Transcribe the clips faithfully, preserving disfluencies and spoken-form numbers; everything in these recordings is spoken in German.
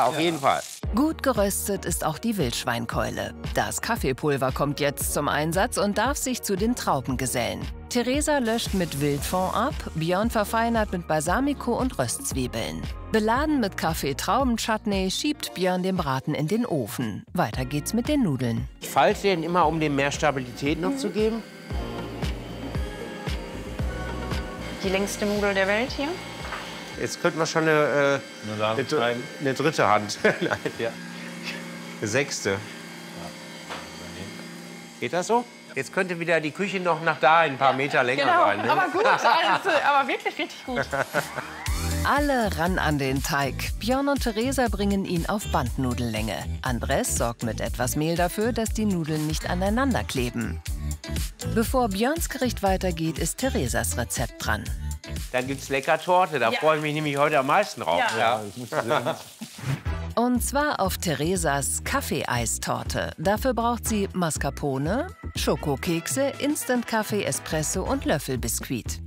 Auf jeden Fall. Gut geröstet ist auch die Wildschweinkeule. Das Kaffeepulver kommt jetzt zum Einsatz und darf sich zu den Trauben gesellen. Theresa löscht mit Wildfond ab, Björn verfeinert mit Balsamico und Röstzwiebeln. Beladen mit Kaffee-Trauben-Chutney schiebt Björn den Braten in den Ofen. Weiter geht's mit den Nudeln. Ich falte den immer, um dem mehr Stabilität noch mhm. zu geben. Die längste Nudel der Welt hier. Jetzt könnten wir schon eine, äh, eine, eine dritte Hand. Nein, ja. Eine sechste. Geht das so? Jetzt könnte wieder die Küche noch nach da ein paar Meter länger genau, sein. Ne? Aber gut, also, aber wirklich richtig gut. Alle ran an den Teig. Björn und Theresa bringen ihn auf Bandnudellänge. Andres sorgt mit etwas Mehl dafür, dass die Nudeln nicht aneinander kleben. Bevor Björns Gericht weitergeht, ist Theresas Rezept dran. Dann gibt's Leckertorte, da ja. freue ich mich nämlich heute am meisten drauf. Ja. Ja. Und zwar auf Theresas Kaffeeeistorte. Dafür braucht sie Mascarpone, Schokokekse, Instant-Kaffee, Espresso und Löffelbiskuit.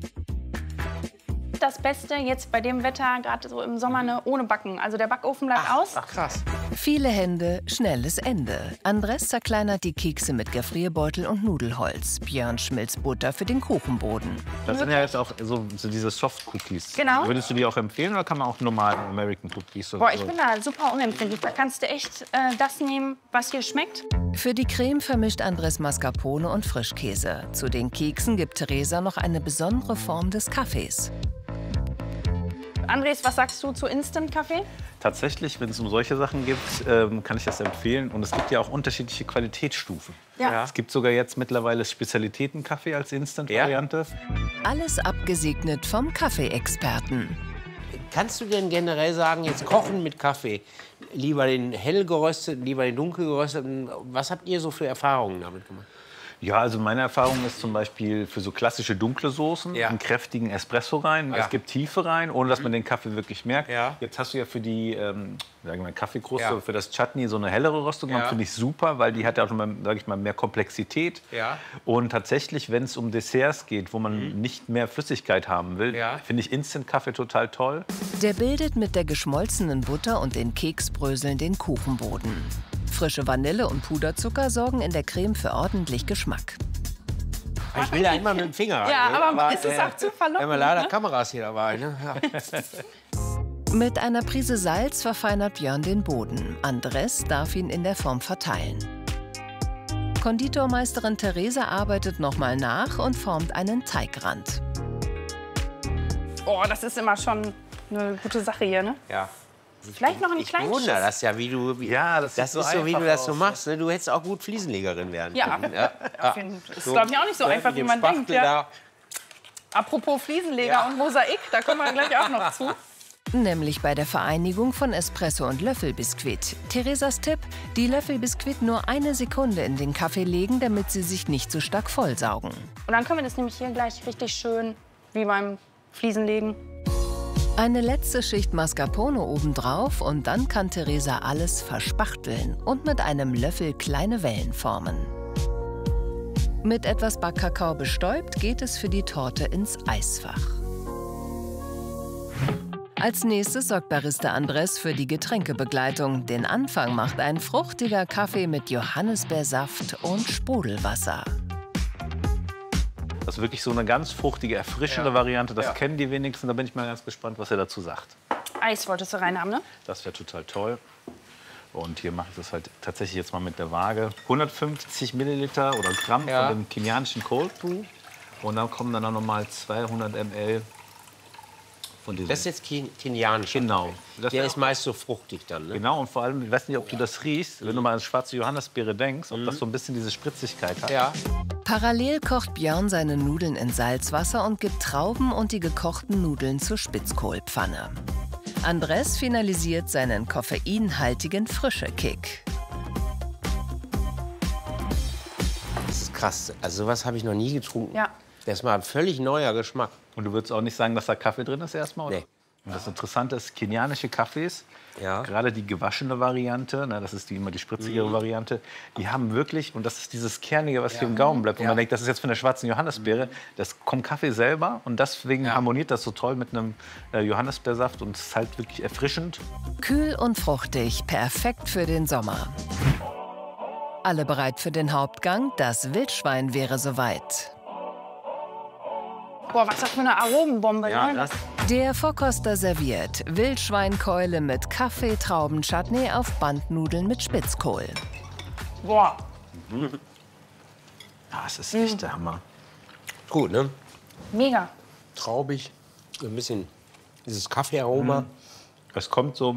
Das Beste jetzt bei dem Wetter, gerade so im Sommer, ne, ohne Backen. Also der Backofen bleibt ach, aus. Ach krass. Viele Hände, schnelles Ende. Andres zerkleinert die Kekse mit Gefrierbeutel und Nudelholz. Björn schmilzt Butter für den Kuchenboden. Das sind ja jetzt auch so, so diese Soft-Cookies. Genau. Würdest du die auch empfehlen oder kann man auch normale American Cookies? Boah, ich bin da super unempfindlich. Da kannst du echt äh, das nehmen, was dir schmeckt. Für die Creme vermischt Andres Mascarpone und Frischkäse. Zu den Keksen gibt Theresa noch eine besondere Form des Kaffees. Andres, was sagst du zu Instant-Kaffee? Tatsächlich, wenn es um solche Sachen geht, ähm, kann ich das empfehlen. Und es gibt ja auch unterschiedliche Qualitätsstufen. Ja. Es gibt sogar jetzt mittlerweile Spezialitäten-Kaffee als Instant-Variante. Ja. Alles abgesegnet vom Kaffeeexperten. Kannst du denn generell sagen, jetzt kochen mit Kaffee, lieber den hell gerösteten, lieber den dunkel gerösteten, was habt ihr so für Erfahrungen damit gemacht? Ja, also meine Erfahrung ist zum Beispiel für so klassische dunkle Soßen ja. einen kräftigen Espresso rein. Ja. Es gibt Tiefe rein, ohne dass man den Kaffee wirklich merkt. Ja. Jetzt hast du ja für die ähm, sagen wir mal, Kaffeekruste, ja. für das Chutney so eine hellere Röstung. Ja. Finde ich super, weil die hat ja auch mal, sag ich mal, mehr Komplexität. Ja. Und tatsächlich, wenn es um Desserts geht, wo man mhm. nicht mehr Flüssigkeit haben will, ja. finde ich Instant-Kaffee total toll. Der bildet mit der geschmolzenen Butter und den Keksbröseln den Kuchenboden. Frische Vanille und Puderzucker sorgen in der Creme für ordentlich Geschmack. Ich will da immer mit dem Finger rein. Ja, aber, aber ist es auch zu verlockend. Wenn man leider ne? Kameras hier dabei. Ne? Ja. Mit einer Prise Salz verfeinert Björn den Boden. Andres darf ihn in der Form verteilen. Konditormeisterin Theresa arbeitet nochmal nach und formt einen Teigrand. Oh, das ist immer schon eine gute Sache hier, ne? Ja. Vielleicht noch ein kleines. Ich wundere das ja, wie du. Wie, ja, das, das so ist so, wie du das so aus. machst. Ne? Du hättest auch gut Fliesenlegerin werden ja. können. Ja, ja. Das ist, glaube ich, auch nicht so einfach, wie man denkt. Ja. Apropos Fliesenleger ja. und Mosaik, da kommen wir gleich auch noch zu. Nämlich bei der Vereinigung von Espresso und Löffelbiskuit. Theresas Tipp: Die Löffelbiskuit nur eine Sekunde in den Kaffee legen, damit sie sich nicht so stark vollsaugen. Und dann können wir das nämlich hier gleich richtig schön wie beim Fliesenlegen. Eine letzte Schicht Mascarpone obendrauf und dann kann Theresa alles verspachteln und mit einem Löffel kleine Wellen formen. Mit etwas Backkakao bestäubt geht es für die Torte ins Eisfach. Als nächstes sorgt Barista Andres für die Getränkebegleitung. Den Anfang macht ein fruchtiger Kaffee mit Johannisbeersaft und Sprudelwasser. Das ist wirklich so eine ganz fruchtige, erfrischende ja. Variante. Das ja. kennen die wenigsten. Da bin ich mal ganz gespannt, was er dazu sagt. Eis wolltest du rein haben, ne? Das wäre total toll. Und hier mache ich das halt tatsächlich jetzt mal mit der Waage. hundertfünfzig Milliliter oder Gramm ja. von dem kenianischen Cold Brew. Und dann kommen dann noch mal zweihundert Milliliter von diesem. Das ist jetzt kenianisch. Genau. Das der ist meist so fruchtig dann, ne? Genau, und vor allem, ich weiß nicht, ob du das riechst, mhm. wenn du mal an schwarze Johannisbeere denkst, ob mhm. das so ein bisschen diese Spritzigkeit hat. Ja. Parallel kocht Björn seine Nudeln in Salzwasser und gibt Trauben und die gekochten Nudeln zur Spitzkohlpfanne. Andres finalisiert seinen koffeinhaltigen Frische-Kick. Das ist krass. Also sowas habe ich noch nie getrunken. Ja. Das ist mal ein völlig neuer Geschmack. Und du würdest auch nicht sagen, dass da Kaffee drin ist erstmal, oder? Nee. Und das Interessante ist, kenianische Kaffees, ja. gerade die gewaschene Variante, na, das ist die immer die spritzigere mhm. Variante, die haben wirklich, und das ist dieses Kernige, was ja. hier im Gaumen bleibt, wo ja. man denkt, das ist jetzt von der schwarzen Johannisbeere, das kommt Kaffee selber und deswegen ja. harmoniert das so toll mit einem äh, Johannisbeersaft und es ist halt wirklich erfrischend. Kühl und fruchtig, perfekt für den Sommer. Alle bereit für den Hauptgang? Das Wildschwein wäre soweit. Boah, was ist das für eine Aromenbombe, ja, ne? das Der Vorkoster serviert Wildschweinkeule mit Kaffee-Trauben-Chutney auf Bandnudeln mit Spitzkohl. Boah. Mhm. Das ist echt der Hammer. Gut, ne? Mega. Traubig, ein bisschen dieses Kaffeearoma. Mhm. Es kommt so,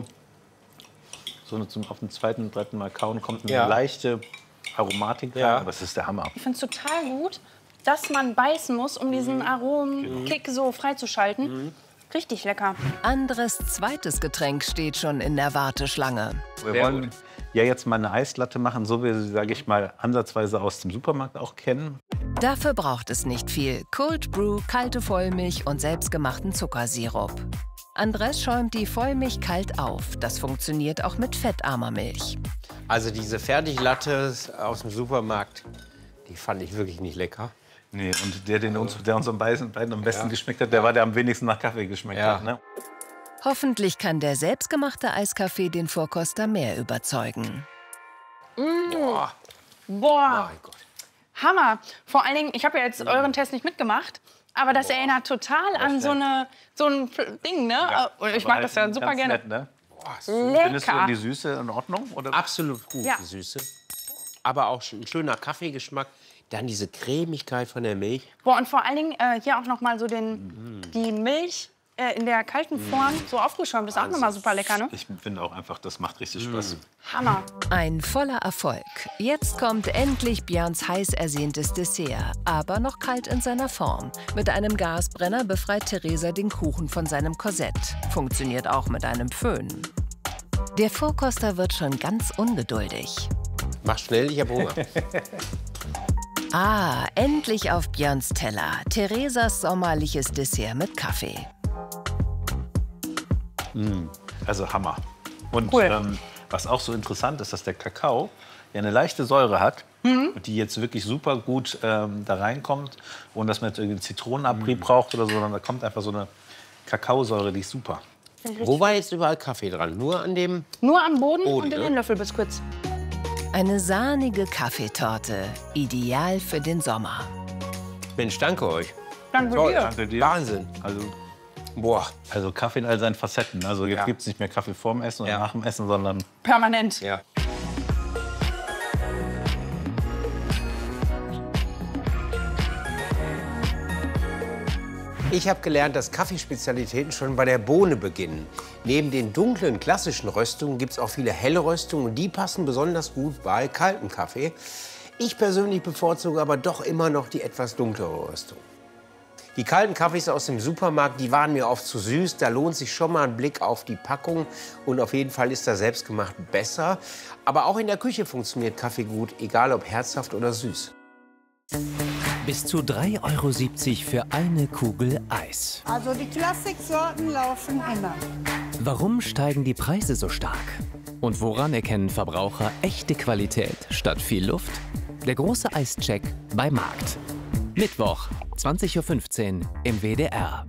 so zum, auf dem zweiten, dritten Mal kauen, kommt eine ja. leichte Aromatik rein, ja. aber es ist der Hammer. Ich finde es total gut, dass man beißen muss, um diesen Aromenkick so freizuschalten. Mhm. Richtig lecker. Andres zweites Getränk steht schon in der Warteschlange. Wir wollen ja jetzt mal eine Eislatte machen, so wie wir sie, sage ich mal, ansatzweise aus dem Supermarkt auch kennen. Dafür braucht es nicht viel. Cold Brew, kalte Vollmilch und selbstgemachten Zuckersirup. Andres schäumt die Vollmilch kalt auf. Das funktioniert auch mit fettarmer Milch. Also diese Fertiglatte aus dem Supermarkt, die fand ich wirklich nicht lecker. Nee, und der, den uns, der uns am beiden, beiden am besten ja. geschmeckt hat, der war der am wenigsten nach Kaffee geschmeckt ja. hat. Ne? Hoffentlich kann der selbstgemachte Eiskaffee den Vorkoster mehr überzeugen. Mmh. Boah. Boah. Mein Gott. Hammer. Vor allen Dingen, ich habe ja jetzt mhm. euren Test nicht mitgemacht, aber das Boah. erinnert total Boah, an so, eine, so ein Ding, ne? Ja, und ich mag halt das ja super gerne. Nett, ne? Boah, lecker. Findest du die Süße in Ordnung? Oder? Absolut gut, ja. die Süße. Aber auch ein schöner Kaffeegeschmack. Dann diese Cremigkeit von der Milch. Boah, und vor allen Dingen äh, hier auch noch mal so den, mm. die Milch äh, in der kalten Form mm. so aufgeschäumt. Das ist auch noch mal super lecker, ne? Ich finde auch einfach, das macht richtig Spaß. Mm. Hammer. Ein voller Erfolg. Jetzt kommt endlich Björns heiß ersehntes Dessert, aber noch kalt in seiner Form. Mit einem Gasbrenner befreit Theresa den Kuchen von seinem Korsett. Funktioniert auch mit einem Föhn. Der Vorkoster wird schon ganz ungeduldig. Mach schnell, ich hab Hunger. Ah, endlich auf Björns Teller. Theresas sommerliches Dessert mit Kaffee. Mm, also Hammer. Und cool. ähm, was auch so interessant ist, dass der Kakao ja eine leichte Säure hat, mhm. die jetzt wirklich super gut ähm, da reinkommt. Und dass man jetzt irgendwie Zitronenabrieb mhm. braucht oder so, sondern da kommt einfach so eine Kakaosäure, die ist super. Wo war jetzt überall Kaffee dran? Nur an dem Nur am Boden, Boden und in ne? den Löffelbiskuits. Eine sahnige Kaffeetorte, ideal für den Sommer. Mensch, danke euch. Danke Toll, dir. Danke dir. Wahnsinn. Also, boah. Also Kaffee in all seinen Facetten. Also jetzt ja. gibt es nicht mehr Kaffee vorm Essen oder ja. nach dem Essen, sondern permanent. Ja. Ich habe gelernt, dass Kaffeespezialitäten schon bei der Bohne beginnen. Neben den dunklen, klassischen Röstungen gibt es auch viele helle Röstungen. Und die passen besonders gut bei kaltem Kaffee. Ich persönlich bevorzuge aber doch immer noch die etwas dunklere Röstung. Die kalten Kaffees aus dem Supermarkt, die waren mir oft zu süß. Da lohnt sich schon mal ein Blick auf die Packung. Und auf jeden Fall ist der selbstgemacht besser. Aber auch in der Küche funktioniert Kaffee gut, egal ob herzhaft oder süß. Bis zu drei Euro siebzig für eine Kugel Eis. Also die Klassiksorten laufen immer. Warum steigen die Preise so stark? Und woran erkennen Verbraucher echte Qualität statt viel Luft? Der große Eischeck bei Markt. Mittwoch, zwanzig Uhr fünfzehn im W D R.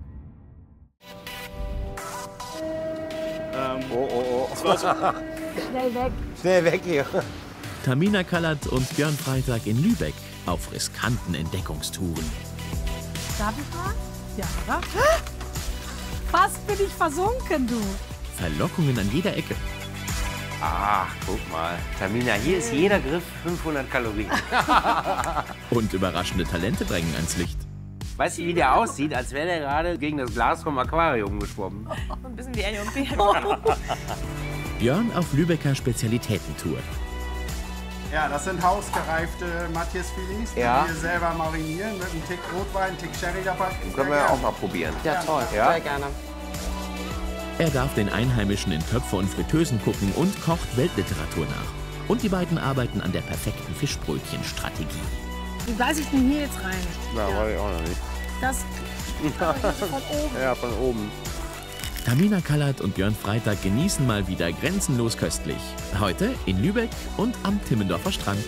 Ähm, oh, oh, oh. Schnell weg. Schnell weg hier. Tamina Kallert und Björn Freitag in Lübeck auf riskanten Entdeckungstouren. Darf ich mal? Ja. Fast bin ich versunken, du. Verlockungen an jeder Ecke. Ach, guck mal. Tamina, hier ist jeder Griff fünfhundert Kalorien. Und überraschende Talente drängen ans Licht. Weißt du, wie der aussieht? Als wäre der gerade gegen das Glas vom Aquarium geschwommen. Ein bisschen wie Ellie und Bier. Björn auf Lübecker Spezialitätentour. Ja, das sind hausgereifte Matjes-Filets, die ja. wir selber marinieren mit einem Tick Rotwein, einen Tick Sherry dabei. Den können wir ja auch mal probieren. Ja, toll. Ja. Sehr gerne. Er darf den Einheimischen in Töpfe und Fritteusen gucken und kocht Weltliteratur nach. Und die beiden arbeiten an der perfekten Fischbrötchenstrategie. Wie beiße ich denn hier jetzt rein? Na, ja. weiß ich auch noch nicht. Das von oben. Ja, von oben. Tamina Kallert und Björn Freitag genießen mal wieder grenzenlos köstlich. Heute in Lübeck und am Timmendorfer Strand.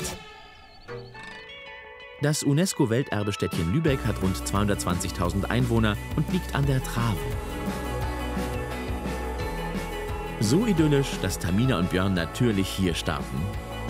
Das UNESCO-Welterbestädtchen Lübeck hat rund zweihundertzwanzigtausend Einwohner und liegt an der Trave. So idyllisch, dass Tamina und Björn natürlich hier starten.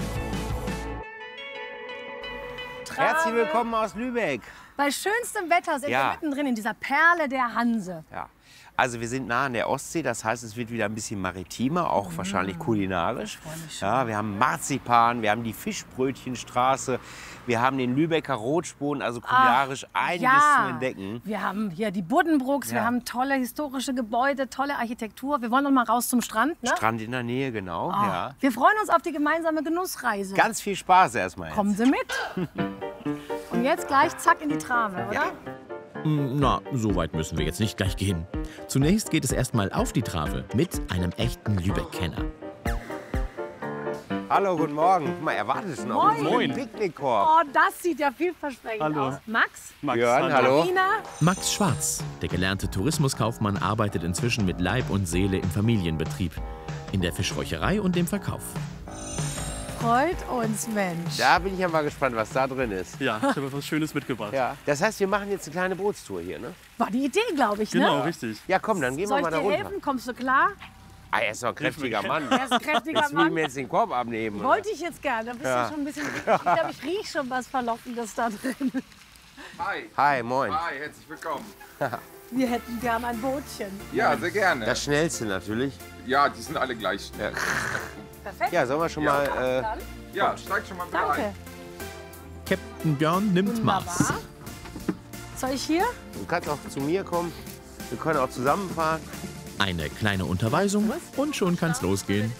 Herzlich willkommen aus Lübeck. Bei schönstem Wetter sind Ja. wir mittendrin in dieser Perle der Hanse. Ja. Also wir sind nah an der Ostsee, das heißt, es wird wieder ein bisschen maritimer, auch wahrscheinlich kulinarisch. Ja, wir haben Marzipan, wir haben die Fischbrötchenstraße, wir haben den Lübecker Rotspon, also kulinarisch einiges ja. zu entdecken. Wir haben hier die Buddenbrooks, wir Ja. haben tolle historische Gebäude, tolle Architektur. Wir wollen noch mal raus zum Strand, ne? Strand in der Nähe, genau. Ah. Ja. Wir freuen uns auf die gemeinsame Genussreise. Ganz viel Spaß erstmal. Jetzt. Kommen Sie mit. Und jetzt gleich zack in die Trave, oder? Ja. Na, so weit müssen wir jetzt nicht gleich gehen. Zunächst geht es erstmal auf die Trave mit einem echten Lübeck-Kenner. Hallo, guten Morgen. Guck mal, er wartet schon auf uns Moin. mit dem Picknickkorb. Oh, das sieht ja vielversprechend Hallo. aus. Max? Max, Björn, hallo. Nina? Max Schwarz, der gelernte Tourismuskaufmann, arbeitet inzwischen mit Leib und Seele im Familienbetrieb, in der Fischräucherei und dem Verkauf. Freut uns, Mensch. Da bin ich ja mal gespannt, was da drin ist. Ja, ich habe etwas Schönes mitgebracht. Ja. Das heißt, wir machen jetzt eine kleine Bootstour hier, ne? War die Idee, glaube ich, Genau, ne? richtig. Ja, komm, dann gehen Soll wir ich mal da dir runter. helfen? Kommst du klar? Ah, er ist doch ein kräftiger Mann. Er ist ein kräftiger Jetzt will ich Mann. mir jetzt den Korb abnehmen. oder? Wollte ich jetzt gerne. Da bist Ja. du schon ein bisschen. Ich glaube, ich rieche schon was Verlockendes da drin. Hi. Hi, moin. Hi, herzlich willkommen. Wir hätten gern ein Bootchen. Ja, sehr gerne. Das schnellste natürlich. Ja, die sind alle gleich schnell. Perfekt. Ja, sollen wir schon Ja. mal... Äh, Dann. Ja, steig schon mal wieder Danke. ein. Captain Björn nimmt Maß. Wunderbar. Soll ich hier? du kannst auch zu mir kommen. Wir können auch zusammenfahren. Eine kleine Unterweisung und schon kann's losgehen.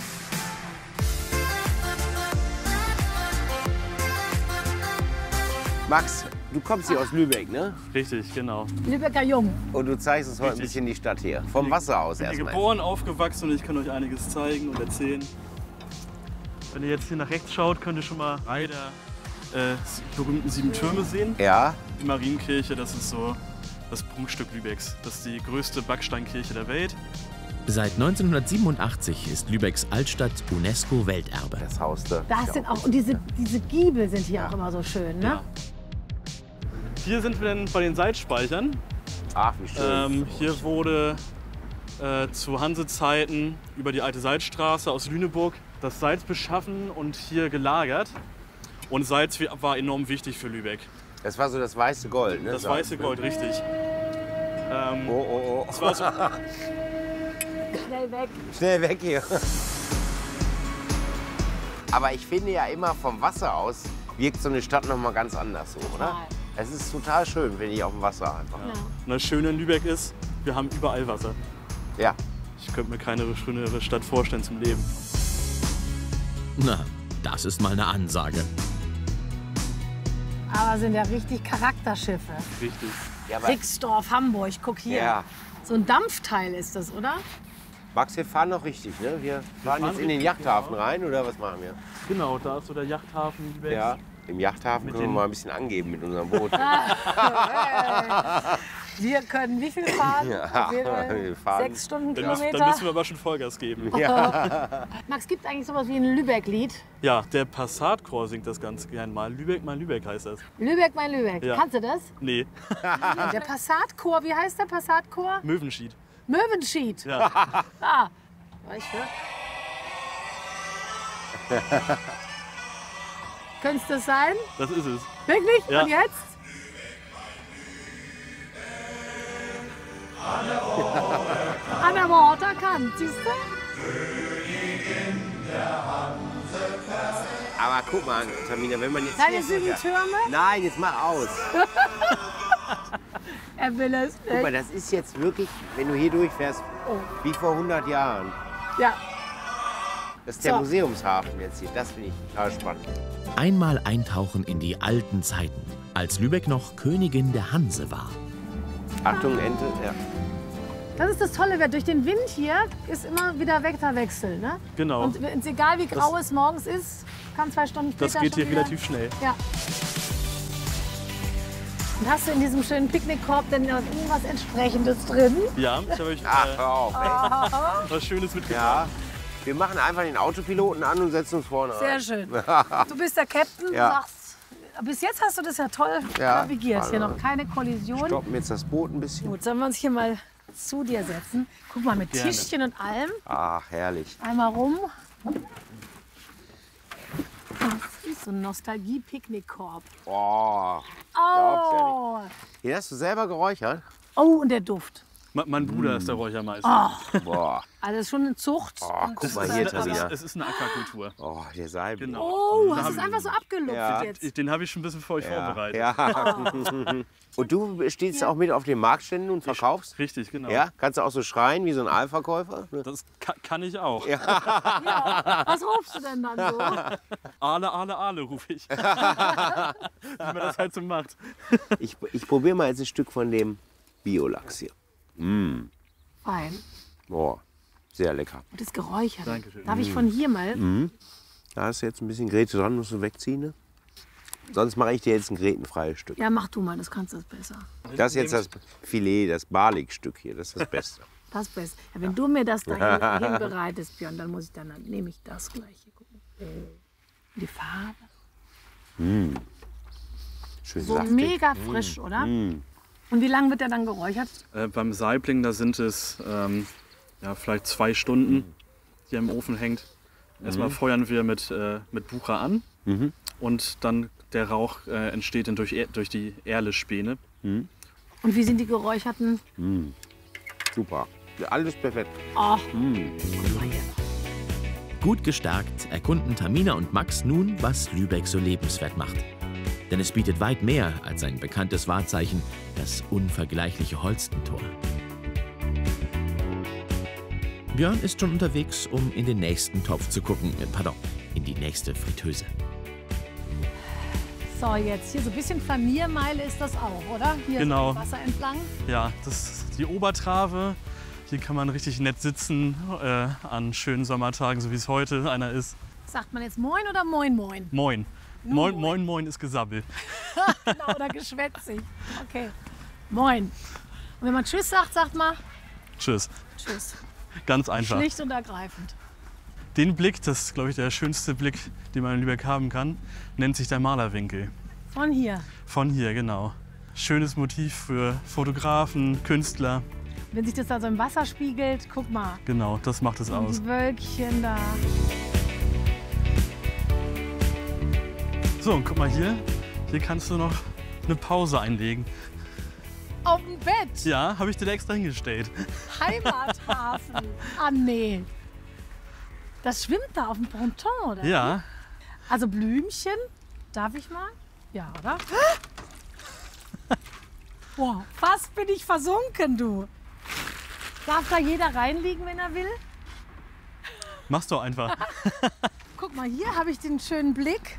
Max, du kommst hier aus Lübeck, ne? Richtig, genau. Lübecker Jung. Und du zeigst uns heute ein Richtig. bisschen die Stadt hier. Vom Wasser aus Ich bin hier erstmal. geboren, aufgewachsen und ich kann euch einiges zeigen und erzählen. Wenn ihr jetzt hier nach rechts schaut, könnt ihr schon mal Reihe der äh, berühmten sieben Türme sehen. Ja, Die Marienkirche, das ist so das Prunkstück Lübecks. Das ist die größte Backsteinkirche der Welt. Seit neunzehnhundertsiebenundachtzig ist Lübecks Altstadt UNESCO-Welterbe. das Haus da. Das sind auch, und diese, diese Giebel sind hier auch immer so schön, ne? Ja. Hier sind wir dann bei den Salzspeichern. Ach, wie schön. Ähm, hier wurde äh, zu Hansezeiten über die alte Salzstraße aus Lüneburg das Salz beschaffen und hier gelagert. Und Salz war enorm wichtig für Lübeck. Das war so das weiße Gold, ne? Das So. weiße Gold, richtig. Ähm, Oh, oh, oh. das war so, Schnell weg. Schnell weg hier. Aber ich finde ja immer vom Wasser aus wirkt so eine Stadt noch mal ganz anders so, oder? Es ist total schön, wenn ich auf dem Wasser einfach. und das Schöne in Lübeck ist, wir haben überall Wasser. Ja. Ich könnte mir keine schönere Stadt vorstellen zum Leben. Na, das ist mal eine Ansage. Aber sind ja richtig Charakterschiffe. Richtig. Ja, aber Rixdorf, Hamburg, guck hier. Ja. So ein Dampfteil ist das, oder? Max, wir fahren noch richtig, ne? Wir fahren jetzt in den Yachthafen rein, oder was machen wir? Genau, da ist so der Yachthafen Lübeck. Ja. Im Yachthafen Mit können wir den- mal ein bisschen angeben mit unserem Boot. Wir können wie viel fahren? Ja, Auf jeden Fall wir fahren- Sechs Stunden Dann müssen, dann Kilometer. müssen wir aber schon Vollgas geben. Max, gibt eigentlich sowas wie ein Lübeck-Lied? Ja, der Passatchor singt das ganz gern mal. Lübeck, mein Lübeck heißt das. Lübeck, mein Lübeck. Ja. Kannst du das? Nee, Ja, der Passatchor, wie heißt der Passatchor? Möwenschied. Möwenschied. Ja. Ah, ich höre. Könnte es das sein? Das ist es. Wirklich? Ja. Und jetzt? An der Waterkant, siehst du? Aber guck mal, Tamina, wenn man jetzt Deine hier- sieben Türme? Nein, jetzt mach aus. Er will es Guck mal, nicht. das ist jetzt wirklich, wenn du hier durchfährst, wie vor hundert Jahren. Ja. Das ist der So. Museumshafen jetzt hier. Das finde ich total spannend. Einmal eintauchen in die alten Zeiten, als Lübeck noch Königin der Hanse war. Achtung, Ente. Ja. Das ist das Tolle, wer durch den Wind hier ist immer wieder Wetterwechsel. Ne? Genau. Und es egal wie grau es morgens ist, kann zwei Stunden später Das geht schon hier wieder. relativ schnell. Ja. Und hast du in diesem schönen Picknickkorb denn noch irgendwas Entsprechendes drin? Ja, ich habe euch äh, Ach, hör auf, ey. was Schönes mitgebracht. Ja, wir machen einfach den Autopiloten an und setzen uns vorne Sehr rein. schön. Du bist der Captain, Ja. du sagst, bis jetzt hast du das ja toll Ja. navigiert. Hier Also, noch keine Kollision. Stoppen jetzt das Boot ein bisschen. Gut, sollen wir uns hier mal zu dir setzen? Guck mal, mit Gerne. Tischchen und allem. Ach, herrlich. Einmal rum. Das ist so ein Nostalgie-Picknickkorb. Oh, Oh. den hast du selber geräuchert? Oh, und der Duft. Me- Mein Bruder ist der Räuchermeister. Boah. Also schon eine Zucht. Oh, Und guck das mal ist hier, eine- Tanja. Es ist eine Aquakultur. Oh, der Salbe. Genau. Oh, Da hast hab du es ich- einfach so abgelupft Ja. jetzt? Den habe ich schon ein bisschen für euch Ja. vorbereitet. Ja. Und du stehst auch mit auf den Marktständen und verkaufst? Richtig, genau. Ja? Kannst du auch so schreien wie so ein Aalverkäufer? Das kann, kann ich auch. Ja. Was rufst du denn dann so? Aale, Aale, Aale, rufe ich. Wie man das halt so macht. Ich, ich probiere mal jetzt ein Stück von dem Biolachs hier. Mm. Fein. Boah, sehr lecker. Und das geräuchert. Dankeschön. Darf ich von hier mal? Mhm. Da ist jetzt ein bisschen Grete dran, musst du wegziehen. Ne? Sonst mache ich dir jetzt ein grätenfreies Stück. Ja, mach du mal, das kannst du besser. Das ist jetzt das Filet, das Barlik-Stück hier, das ist das Beste. Das ist besser. Ja, wenn du mir das da hin, hinbereitest, Björn, dann muss ich dann, dann nehme ich das gleich. Hier gucken. Die Farbe. Mm. Schön So saftig. mega frisch, oder? Mm. Und wie lange wird der dann geräuchert? Äh, beim Saibling, da sind es ähm, ja, vielleicht zwei Stunden, die er im Ofen hängt. Erstmal Mhm. feuern wir mit, äh, mit Bucher an Mhm. und dann der Rauch äh, entsteht dann durch, Er- durch die Erlespäne. Mhm. Und wie sind die geräucherten? Mm. Super. Ja, alles perfekt. Oh, Mm. guck mal hier. Gut gestärkt erkunden Tamina und Max nun, was Lübeck so lebenswert macht. Denn es bietet weit mehr als ein bekanntes Wahrzeichen, das unvergleichliche Holstentor. Björn ist schon unterwegs, um in den nächsten Topf zu gucken. Äh, pardon, in die nächste Fritteuse. So, jetzt hier so ein bisschen Flaniermeile ist das auch, oder? Hier Genau. so Wasser entlang. Ja, das ist die Obertrave. Hier kann man richtig nett sitzen äh, an schönen Sommertagen, so wie es heute einer ist. Sagt man jetzt Moin oder Moin Moin? Moin. Nur Moin, Moin. moin, moin ist Gesabbel. Genau, oder geschwätzig. Okay. Moin. Und wenn man Tschüss sagt, sagt man Tschüss. Tschüss. Ganz einfach. Schlicht und ergreifend. Den Blick, das ist, glaube ich, der schönste Blick, den man in Lübeck haben kann, nennt sich der Malerwinkel. Von hier. Von hier, genau. Schönes Motiv für Fotografen, Künstler. Wenn sich das da so im Wasser spiegelt, guck mal. Genau, das macht es Und aus. die Wölkchen da. So, und guck mal hier. Hier kannst du noch eine Pause einlegen. Auf dem Bett. Ja, habe ich dir extra hingestellt. Heimathafen. Ah, nee. Das schwimmt da auf dem Ponton, oder? Ja. Also Blümchen. Darf ich mal? Ja, oder? Wow, fast bin ich versunken, du. Darf da jeder reinliegen, wenn er will? Mach's doch einfach. Guck mal, hier habe ich den schönen Blick.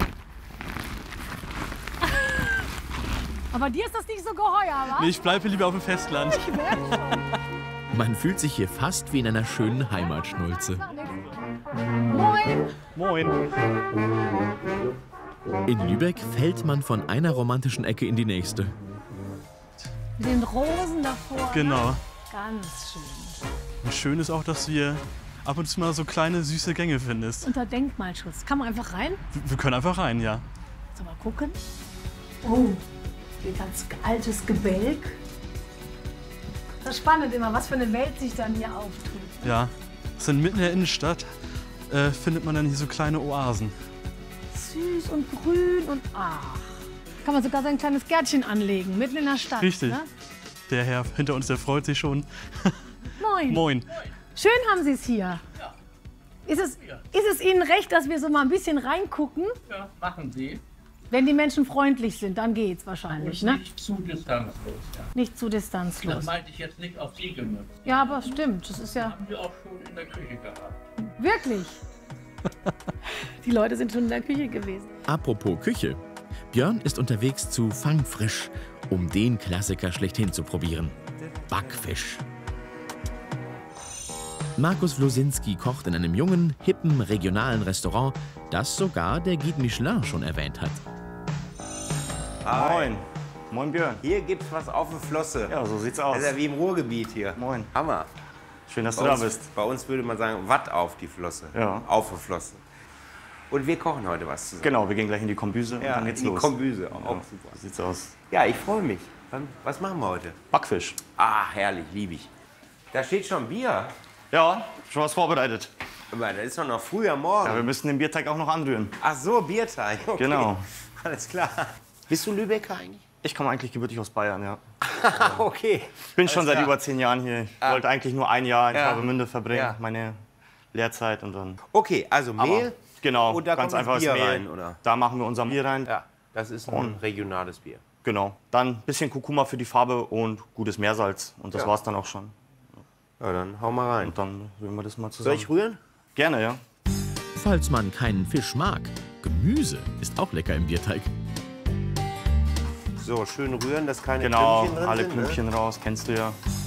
Aber dir ist das nicht so geheuer, wa? Nee, ich bleibe lieber auf dem Festland. Ich merk schon. Man fühlt sich hier fast wie in einer schönen Heimatschnulze. Moin. Moin. In Lübeck fällt man von einer romantischen Ecke in die nächste. Mit den Rosen davor. Genau. Ne? Ganz schön. Und schön ist auch, dass du hier ab und zu mal so kleine, süße Gänge findest. Unter Denkmalschutz. Kann man einfach rein? Wir können einfach rein, ja. So, mal gucken. Oh, ein ganz altes Gebälk. Das ist spannend immer, was für eine Welt sich dann hier auftut. Ja. Das sind mitten in der Innenstadt äh, findet man dann hier so kleine Oasen. Süß und grün und ach. Kann man sogar so ein kleines Gärtchen anlegen, mitten in der Stadt. Richtig. Ne? Der Herr hinter uns, der freut sich schon. Moin. Moin. Schön haben Sie es hier. Ist es, ist es Ihnen recht, dass wir so mal ein bisschen reingucken? Ja, machen Sie. Wenn die Menschen freundlich sind, dann geht's wahrscheinlich, ne? Nicht zu distanzlos. Ja. Nicht zu distanzlos. Das meinte ich jetzt nicht auf Sie gemünzt. Ja, aber stimmt. Das ist ja Haben Sie auch schon in der Küche gehabt. wirklich. Die Leute sind schon in der Küche gewesen. Apropos Küche. Björn ist unterwegs zu Fangfrisch, um den Klassiker schlechthin zu probieren. Backfisch. Markus Wlosinski kocht in einem jungen, hippen, regionalen Restaurant, das sogar der Guide Michelin schon erwähnt hat. Moin. Moin Björn. Hier gibt's was auf der Flosse. Ja, so sieht's aus. Das ist ja wie im Ruhrgebiet hier. Moin. Hammer. Schön, dass bei du uns, da bist. Bei uns würde man sagen, Watt auf die Flosse. Ja. Auf der Flosse. Und wir kochen heute was zusammen. Genau, wir gehen gleich in die Kombüse und Ja, dann geht's in die los. Kombüse. Auch Ja, super. so sieht's aus. Ja, ich freue mich. Was machen wir heute? Backfisch. Ah, herrlich, liebe ich. Da steht schon Bier. Ja, schon was vorbereitet. Aber das ist doch noch früh am Morgen. Ja, wir müssen den Bierteig auch noch anrühren. Ach so, Bierteig. Okay. Genau. Alles klar. Bist du Lübecker eigentlich? Ich komme eigentlich gebürtig aus Bayern, ja. Okay. Ich bin schon Alles seit klar. über zehn Jahren hier. Ich Ah. wollte eigentlich nur ein Jahr in Ja. Travemünde verbringen, Ja. meine Lehrzeit und dann. Okay, also Mehl. Aber, genau, und da ganz kommt das einfaches Bier Mehl. rein, oder? Da machen wir unser Bier rein. Ja, das ist ein Und- regionales Bier. Genau. Dann ein bisschen Kurkuma für die Farbe und gutes Meersalz. Und das Ja. war's dann auch schon. Ja, dann hau mal rein. Und dann rühren wir das mal Soll zusammen. ich rühren? Gerne, ja. Falls man keinen Fisch mag, Gemüse ist auch lecker im Bierteig. So, schön rühren, dass keine Genau, Klümpchen drin alle sind. Klümpchen raus, kennst du ja.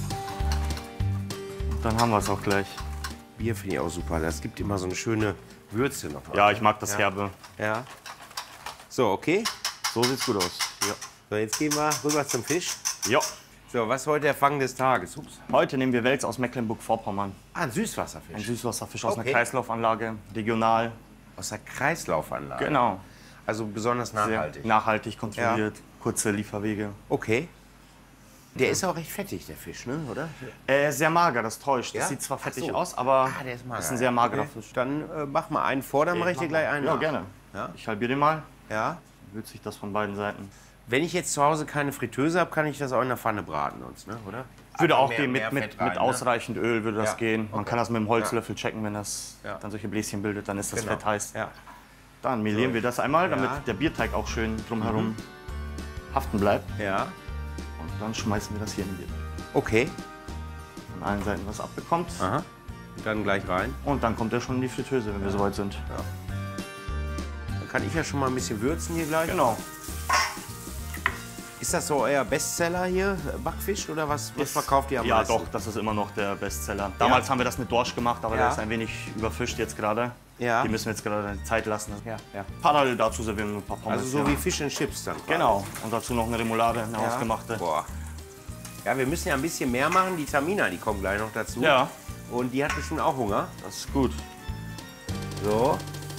Und dann haben wir es auch gleich. Ne? Bier finde ich auch super. Das gibt immer so eine schöne Würze noch. Ja, ich mag das Ja. Herbe. Ja. So, okay. So sieht's gut aus. Ja. So, jetzt gehen wir rüber zum Fisch. Ja. So, was ist heute der Fang des Tages? Ups. Heute nehmen wir Wels aus Mecklenburg-Vorpommern. Ah, ein Süßwasserfisch. Ein Süßwasserfisch aus Okay. einer Kreislaufanlage, regional. Aus der Kreislaufanlage. Genau. Also besonders nachhaltig. Sehr nachhaltig kontrolliert, kurze Lieferwege. Okay. Der ist auch recht fettig, der Fisch, ne? Oder? Äh, sehr mager, das täuscht. Ja? Das sieht zwar Ach fettig so. aus, aber Ah, der ist mager. ist ein sehr magerer Okay. Fisch. Dann äh, mach mal einen vor, dann mache ich dir gleich einen Ja, nach. gerne. Ja? Ich halbiere den mal. Ja. Dann würzt sich das von beiden Seiten. Wenn ich jetzt zu Hause keine Fritteuse habe, kann ich das auch in der Pfanne braten, sonst, ne? Oder? Würde Einfach auch mehr- gehen, mehr mit, mit, Fett rein, mit ne? ausreichend Öl würde das Ja. gehen. Man Okay. kann das mit dem Holzlöffel checken, wenn das Ja. dann solche Bläschen bildet, dann ist das Genau. Fett heiß. Ja. Dann melieren wir das einmal, damit Ja. der Bierteig auch schön drumherum Mhm. haften bleibt. Ja. Und dann schmeißen wir das hier in den Bierteig. Okay. Von allen Seiten was abbekommt. Aha. Und dann gleich rein. Und dann kommt er schon in die Fritteuse, wenn wir soweit sind. Dann kann ich ja schon mal ein bisschen würzen hier gleich. Genau. Ist das so euer Bestseller hier, Backfisch, oder was, was Ist- verkauft ihr am Ja, meisten? doch, das ist immer noch der Bestseller. Damals haben wir das mit Dorsch gemacht, aber Ja. der ist ein wenig überfischt jetzt gerade. Ja. Die müssen wir jetzt gerade Zeit lassen. Ja, ja. Parallel dazu servieren wir ein paar Pommes. Also so ja. wie Fish and Chips dann. quasi. Genau. Und dazu noch eine Remoulade, eine Ja. hausgemachte. Boah. Ja, wir müssen ja ein bisschen mehr machen. Die Tamina, die kommt gleich noch dazu. Ja. Und die hat bestimmt auch Hunger. Das ist gut. So.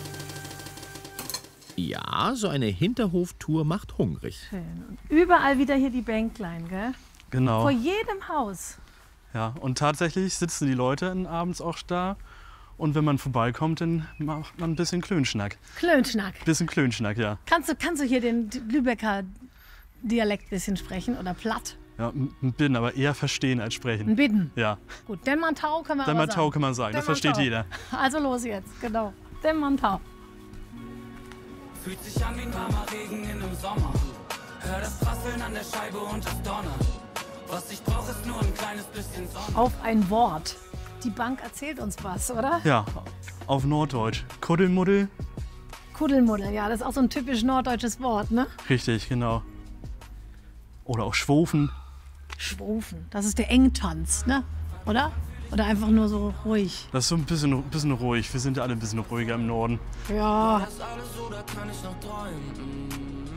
Ja, so eine Hinterhoftour macht hungrig. Schön. Und überall wieder hier die Bänklein, gell? Genau. Vor jedem Haus. Ja, und tatsächlich sitzen die Leute abends auch da. Und wenn man vorbeikommt, dann macht man ein bisschen Klönschnack. Klönschnack. Bisschen Klönschnack, ja. Kannst du, kannst du hier den Lübecker Dialekt bisschen sprechen oder platt? Ja, ein Bin, aber eher verstehen als sprechen. Ein Bitten. Ja. Gut, Demmantau können wir aber Demmantau sagen. kann man sagen, das versteht Demmantau. jeder. Also los jetzt, genau. Demmantau. Fühlt sich an wie ein warmer Regen in einem Sommer. Hör das Prasseln an der Scheibe und das Donnern. Was ich brauche, ist nur ein kleines bisschen Sonne. Auf ein Wort. Die Bank erzählt uns was, oder? Ja, auf Norddeutsch. Kuddelmuddel. Kuddelmuddel, ja, das ist auch so ein typisch norddeutsches Wort, ne? Richtig, genau. Oder auch Schwofen. Schwofen, das ist der Engtanz, ne? Oder? Oder einfach nur so ruhig. Das ist so ein bisschen, ein bisschen ruhig. Wir sind ja alle ein bisschen ruhiger im Norden. Ja. Das alles oder kann ich noch träumen?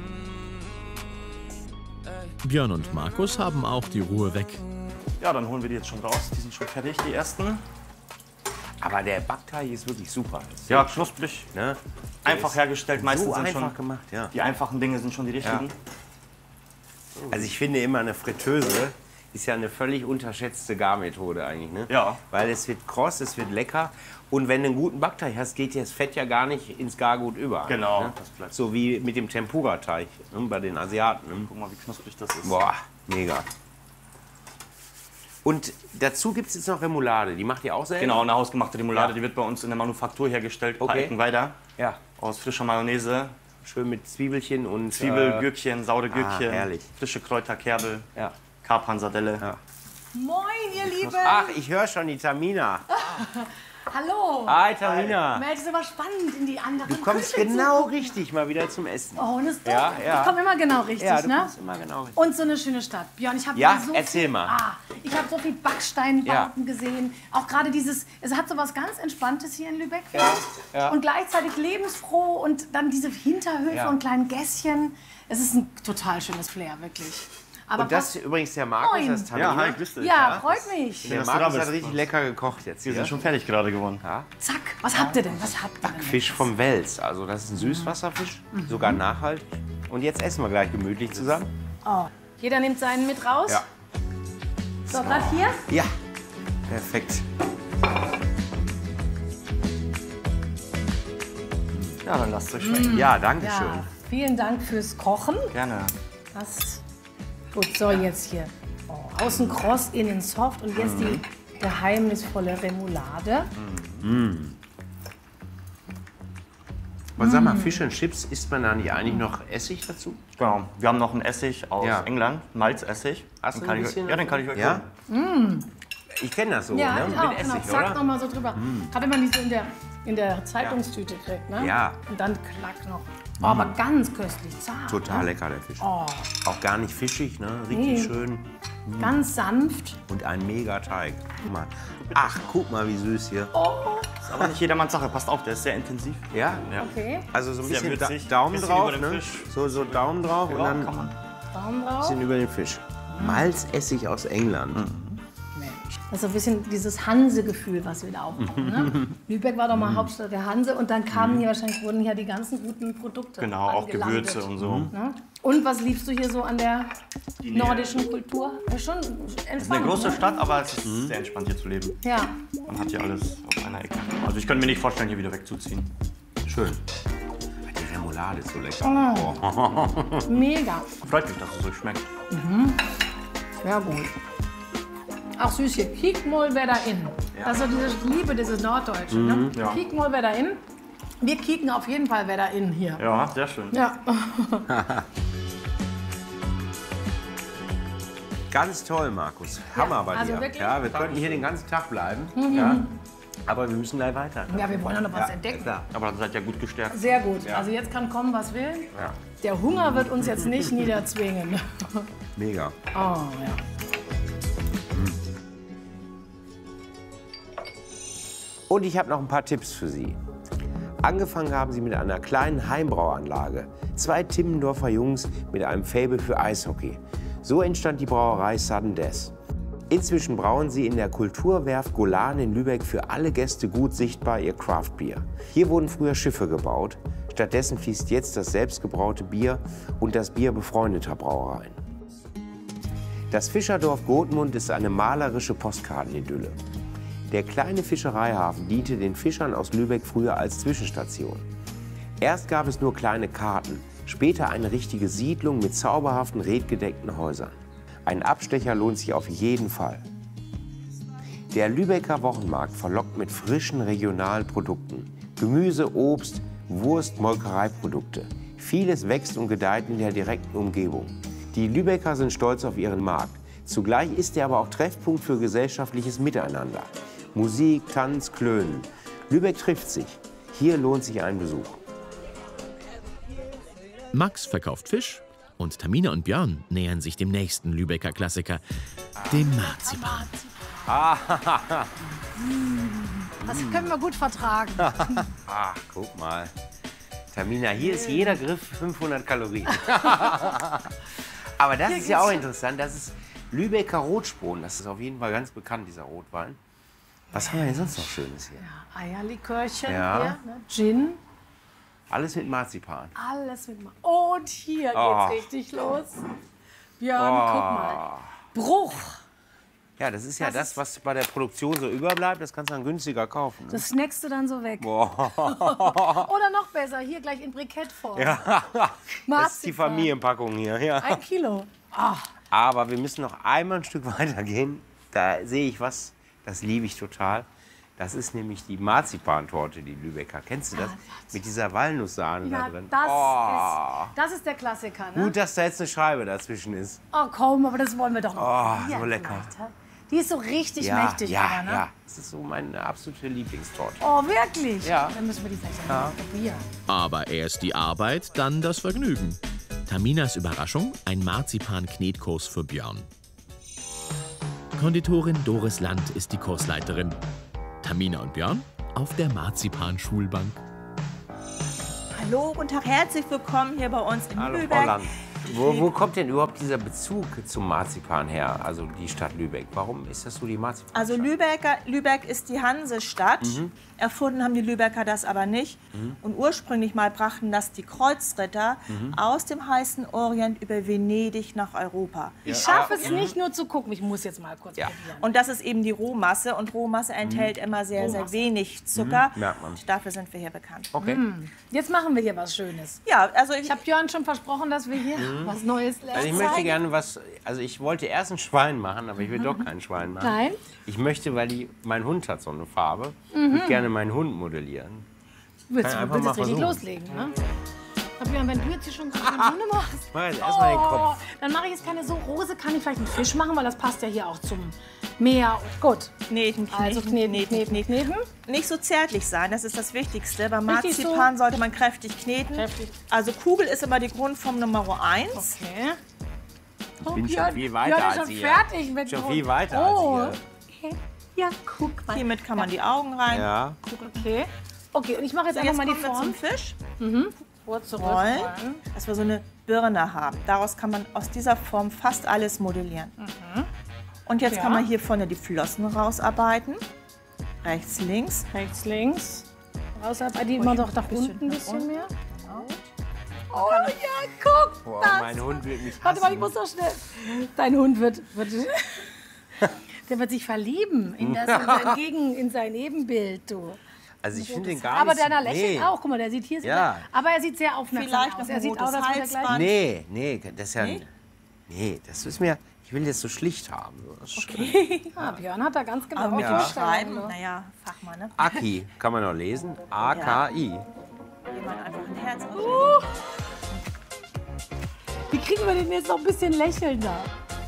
Björn und Markus haben auch die Ruhe weg. Ja, dann holen wir die jetzt schon raus. Die sind schon fertig, die ersten. Aber der Backteig ist wirklich super. Das Ja, ist- knusprig. Ne? Einfach ist hergestellt. Meistens so sind einfach schon gemacht, ja. die einfachen Dinge sind schon die richtigen. Also ich finde immer, eine Fritteuse ist ja eine völlig unterschätzte Garmethode eigentlich. Ne? Ja. Weil es wird kross, es wird lecker. Und wenn du einen guten Backteig hast, geht das Fett ja gar nicht ins Gargut über. Genau, Ne? das bleibt. So wie mit dem Tempura-Teig ne? bei den Asiaten. Ne? Guck mal, wie knusprig das ist. Boah, mega. Und dazu gibt es jetzt noch Remoulade. Die macht ihr auch selber? Genau, eine hausgemachte Remoulade, Ja. die wird bei uns in der Manufaktur hergestellt. Okay. Palkenweider. Ja. Aus frischer Mayonnaise. Schön mit Zwiebelchen und... Zwiebel, äh, Gürkchen, saure Gürkchen. Ah, herrlich. Frische Kräuter, Kerbel. Ja. Kapern, Sardelle. Ja. Moin, ihr Lieben. Ach, ich höre schon die Tamina. Hallo. Hi, Tamina. Mensch, ist aber spannend in die andere Du kommst Küche genau zu. richtig mal wieder zum Essen. Oh, das ist doch. Ja, ja. Ich komme immer genau richtig, Ja, du ne? kommst immer genau richtig. Und so eine schöne Stadt. Björn, ich habe Ja, so erzähl viel, mal. Ah, ich habe so viel Backsteinbauten gesehen. Auch gerade dieses, es hat so was ganz Entspanntes hier in Lübeck. Ja, ja. Und gleichzeitig lebensfroh und dann diese Hinterhöfe Ja. und kleinen Gässchen. Es ist ein total schönes Flair, wirklich. Aber Und das ist übrigens der Markus, Moin. das ist Tamina. Ja, hi, grüß dich. Ja, freut mich. Der dass du Markus da hat bist. richtig lecker gekocht jetzt Wir hier. sind schon fertig gerade geworden. Ja. Zack, was habt ihr denn? Was habt ihr denn? Fisch vom Wels. Also das ist ein Süßwasserfisch, Mhm. sogar nachhaltig. Und jetzt essen wir gleich gemütlich zusammen. Oh, jeder nimmt seinen mit raus. Ja. So, gerade hier. Ja, perfekt. Ja, dann lasst euch schmecken. Ja, danke schön. Ja, vielen Dank fürs Kochen. Gerne. Das gut, so jetzt hier. Oh, außen kross, innen soft und jetzt die geheimnisvolle Remoulade. Mm. Aber sag mal, Fish and Chips, isst man da nicht eigentlich noch Essig dazu? Genau. Wir haben noch einen Essig aus Ja. England, Malzessig. Hast Den du kann ein ich, bisschen ja, den kann ich euch Ja? holen. Mm. Ich kenne das so, Ja, ne? ich Mit auch. Essig, Genau, zack, oder? noch mal so drüber. Mm. Gerade wenn man die so in der, in der Zeitungstüte kriegt, ne? Ja. Und dann klack noch. Oh, aber ganz köstlich, zart. Total ne? lecker, der Fisch. Oh, Auch gar nicht fischig, ne? Richtig Nee. schön. Mm. ganz sanft. Und ein mega Teig. Guck mal. Ach, guck mal, wie süß hier. Oh, Ist aber nicht jedermanns Sache. Passt auf, der ist sehr intensiv. Ja? Ja. okay. Also so ein Sehr bisschen da würzig. Daumen Bisschen drauf, über den ne? Fisch. So, so Daumen drauf und Ja, dann kann man. Daumen ein drauf. bisschen über den Fisch. Malzessig aus England. Das ist so ein bisschen dieses Hanse-Gefühl, was wir da aufbauen. Ne? Lübeck war doch mal Hauptstadt der Hanse und dann kamen hier wahrscheinlich, wurden hier die ganzen guten Produkte Genau, auch angelandet. Gewürze und so. Ne? Und was liebst du hier so an der nordischen Kultur? Ja, schon Es ist entspannt. eine große ne? Stadt, aber es ist sehr entspannt hier zu leben. Ja. Man hat hier alles auf einer Ecke. Also ich könnte mir nicht vorstellen, hier wieder wegzuziehen. Schön. Die Remoulade ist so lecker. Oh. Mega. Freut mich, dass es so schmeckt. Mhm. Sehr gut. Ach süß hier, kiek mal wer da in. Das ist so diese ich liebe dieses Norddeutsche. Ne? Mhm, ja. Kiek mal wer da in. Wir kieken auf jeden Fall wer da in hier. Ja, sehr schön. Ja. Ganz toll, Markus. Hammer bei also dir. wirklich? Ja, wir könnten hier den ganzen Tag bleiben. Mhm. Ja. Aber wir müssen gleich weiter. Ja, wir wollen ja noch was Ja, entdecken. klar. Aber dann seid ihr gut gestärkt. Sehr gut. Ja. Also jetzt kann kommen, was will. Ja. Der Hunger wird uns jetzt nicht niederzwingen. Mega. Oh, ja. Und ich habe noch ein paar Tipps für Sie. Angefangen haben sie mit einer kleinen Heimbrauanlage. Zwei Timmendorfer Jungs mit einem Faible für Eishockey. So entstand die Brauerei Sudden Death. Inzwischen brauen sie in der Kulturwerft Golan in Lübeck für alle Gäste gut sichtbar ihr Craftbier. Hier wurden früher Schiffe gebaut. Stattdessen fließt jetzt das selbstgebraute Bier und das Bier befreundeter Brauereien. Das Fischerdorf Gotmund ist eine malerische Postkartenidylle. Der kleine Fischereihafen diente den Fischern aus Lübeck früher als Zwischenstation. Erst gab es nur kleine Karten, später eine richtige Siedlung mit zauberhaften redgedeckten Häusern. Ein Abstecher lohnt sich auf jeden Fall. Der Lübecker Wochenmarkt verlockt mit frischen regionalen Produkten. Gemüse, Obst, Wurst, Molkereiprodukte. Vieles wächst und gedeiht in der direkten Umgebung. Die Lübecker sind stolz auf ihren Markt. Zugleich ist er aber auch Treffpunkt für gesellschaftliches Miteinander. Musik, Tanz, Klönen. Lübeck trifft sich. Hier lohnt sich ein Besuch. Max verkauft Fisch und Tamina und Björn nähern sich dem nächsten Lübecker Klassiker, dem Marzipan. Das können wir gut vertragen. Ach, guck mal. Tamina, hier ist jeder Griff fünfhundert Kalorien. Aber das Hier ist ja geht's- auch interessant. Das ist Lübecker Rotsprung. Das ist auf jeden Fall ganz bekannt, dieser Rotwein. Was haben wir denn sonst noch Schönes hier? Eierlikörchen Ja. hier, ne? Gin, Alles mit Marzipan. alles mit Ma Und hier Oh. geht's richtig los. Björn, Oh. guck mal. Bruch. Ja, das ist ja Das das, ist- was bei der Produktion so überbleibt. Das kannst du dann günstiger kaufen. Ne? Das snackst du dann so weg. Boah. Oder noch besser, hier gleich in Brikettform. Ja. Das ist die Marzipan. Familienpackung hier. Ja. Ein Kilo. Ach, Aber wir müssen noch einmal ein Stück weiter gehen. Da sehe ich was, das liebe ich total. Das ist nämlich die Marzipantorte, die Lübecker. Kennst du das? Mit dieser Walnusssahne ja, da drin. das, Oh. ist, das ist der Klassiker, ne? Gut, dass da jetzt eine Scheibe dazwischen ist. Oh komm, aber das wollen wir doch noch. Oh, Hier so lecker. vielleicht, hä? Die ist so richtig ja, mächtig. Ja, aber, ne? ja. Das ist so meine absolute Lieblingstorte. Oh, wirklich? Ja. Dann müssen wir die vielleicht Ja. mal probieren. Aber erst die Arbeit, dann das Vergnügen. Taminas Überraschung, ein Marzipan-Knetkurs für Björn. Konditorin Doris Land ist die Kursleiterin. Tamina und Björn auf der Marzipan-Schulbank. Hallo, guten Tag, herzlich willkommen hier bei uns in Hallo, Lübeck. Frau Land. Wo, wo kommt denn überhaupt dieser Bezug zum Marzipan her, also die Stadt Lübeck? Warum ist das so die Marzipan? Also Lübecker, Lübeck ist die Hansestadt. Mhm. Erfunden haben die Lübecker das aber nicht. Mhm. Und ursprünglich mal brachten das die Kreuzritter Mhm. aus dem heißen Orient über Venedig nach Europa. Ich schaffe es nicht nur zu gucken. Ich muss jetzt mal kurz Ja. probieren. Und das ist eben die Rohmasse. Und Rohmasse enthält immer sehr, sehr Rohmasse. wenig Zucker. Mhm, merkt man. Dafür sind wir hier bekannt. Okay. Hm. Jetzt machen wir hier was Schönes. Ja, also ich, ich habe Björn schon versprochen, dass wir hier Mhm. was Neues lernen. Also ich möchte gerne was, also ich wollte erst ein Schwein machen, aber ich will doch kein Schwein machen. Nein? Ich möchte, weil die, mein Hund hat so eine Farbe, Mhm. würde gerne meinen Hund modellieren. Du willst, Kann du einfach willst mal jetzt richtig versuchen. loslegen, ne? Aber Björn, wenn du jetzt hier schon so eine Bühne machst, Ich mache jetzt erstmal den Kopf. dann mache ich jetzt keine so Rose. Kann ich vielleicht einen Fisch machen, weil das passt ja hier auch zum Meer. Gut. Kneten, kneten, Also kneten, kneten, kneten, kneten. nicht so zärtlich sein, das ist das Wichtigste. Beim Richtig so. Marzipan sollte man kräftig kneten. Kräftig. Also Kugel ist immer die Grundform Nummer eins. Okay. Ich bin Björn, schon viel weiter Björn ist als schon ihr. fertig mit Schon Grund. viel weiter Oh. als ihr. Ja, guck mal. Hiermit kann man die Augen rein. Ja. Okay. Okay, und ich mache jetzt So, einfach jetzt mal die kommen wir Form. zum Fisch. Mhm. Vor, zurück. Rollen, rollen. dass wir so eine Birne haben. Daraus kann man aus dieser Form fast alles modellieren. Mhm. Und jetzt Ja. kann man hier vorne die Flossen rausarbeiten. Rechts, links. Rechts, links. Rausarbeiten. Die machen doch nach unten ein bisschen mehr. Oh ja, guck Boah, das. mein Hund will mich Warte mal, ich hassen. muss so schnell. Dein Hund wird, wird der wird sich verlieben in, das, in, sein, Gegen, in sein Ebenbild, du. Also ich finde den gar Aber nicht... deiner lächelt nee. auch. Guck mal, der sieht hier. Ja. Aber er sieht sehr aufmerksam Vielleicht aus. noch Er ein sieht rotes aus, als würde er gleich. Halsband. Nee, nee, das ist ja... Nee? Nee, das ist mir... Ich will das so schlicht haben. So. Das ist schön. Okay. Ah, Björn hat da ganz genau Aber mit Ja. dem Schreiben, naja, Fachmann, ne? Aki, kann man noch lesen? A K I. Hier mal einfach ein Herz. Uh. Wie kriegen wir den jetzt noch ein bisschen lächelnder?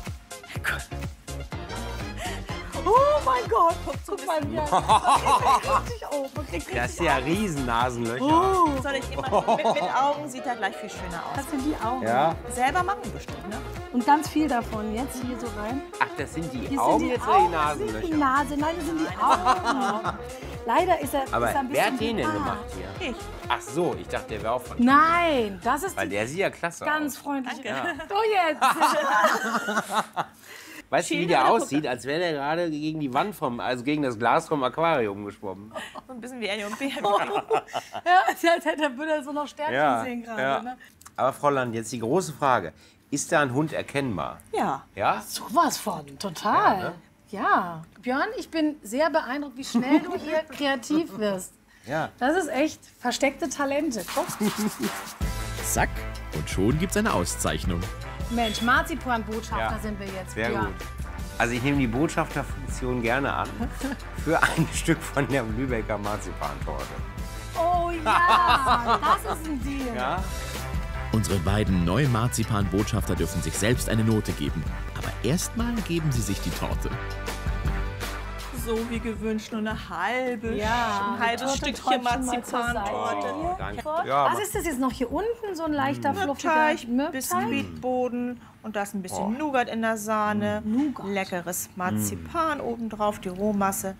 Oh mein Gott, guck mal, Björn. Richtig auf. Man kriegt richtig Das ist ja Riesennasenlöcher. Oh. Soll ich immer mit, mit Augen sieht er gleich viel schöner aus. Das sind die Augen. Ja. Selber machen bestimmt, ne? Und ganz viel davon jetzt hier so rein. Ach, das sind die Hier Augen sind die jetzt oder die Augen, das ist nicht die Nasenlöcher? Nase, nein, das sind die Augen. Leider ist er, Aber ist er ein wer bisschen hat den denn behaart. gemacht hier? Ich. Ach so, ich dachte, der wäre auch von... Nein, das ist Weil der sieht ja klasse ganz aus. freundlich. Ja. So jetzt. Weißt du, wie Schiene der oder aussieht? Als wäre der gerade gegen die Wand vom, also gegen das Glas vom Aquarium geschwommen. So ein bisschen wie Ellie und Baby. Ja, als hätte er würde er so noch Sternchen sehen gerade. ja. Ne? Aber Frau Land, jetzt die große Frage. Ist da ein Hund erkennbar? Ja. Ja? Sowas von, total. Ja, ne? Ja. Björn, ich bin sehr beeindruckt, wie schnell du hier kreativ wirst. Ja. Das ist echt versteckte Talente. Guck. Zack, und schon gibt's eine Auszeichnung. Mensch, Marzipan-Botschafter Ja. sind wir jetzt. Sehr Björn. gut. Also ich nehme die Botschafterfunktion gerne an für ein Stück von der Lübecker Marzipantorte. Oh ja, das ist ein Deal. Ja? Unsere beiden neuen Marzipan-Botschafter dürfen sich selbst eine Note geben. Aber erstmal geben sie sich die Torte. So wie gewünscht, nur eine halbe, Ja, ein halbes Torte Stückchen träumt schon mal zur Marzipantorte. Seite. Oh, danke. Was Ja, aber- ist das jetzt noch hier unten? So ein leichter, fluffiger Mürbteig, Mürbteig? Biskuitboden und da ist ein bisschen Oh. Nougat in der Sahne. Nougat. Leckeres Marzipan obendrauf, die Rohmasse.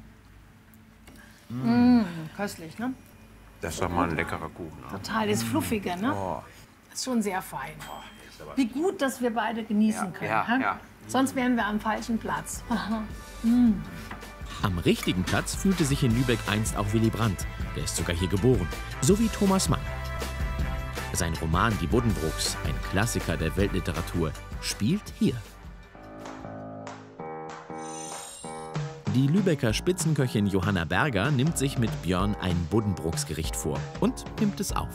Mm, köstlich, ne? Das ist doch mal ein leckerer Kuchen. Ne? Total, das Fluffiger, ne? Oh. Das ist schon sehr fein. Wie gut, dass wir beide genießen können. ja, hä? ja. Sonst wären wir am falschen Platz. Am richtigen Platz fühlte sich in Lübeck einst auch Willy Brandt. Der ist sogar hier geboren. So wie Thomas Mann. Sein Roman Die Buddenbrooks, ein Klassiker der Weltliteratur, spielt hier. Die Lübecker Spitzenköchin Johanna Berger nimmt sich mit Björn ein Buddenbrooksgericht vor und nimmt es auf.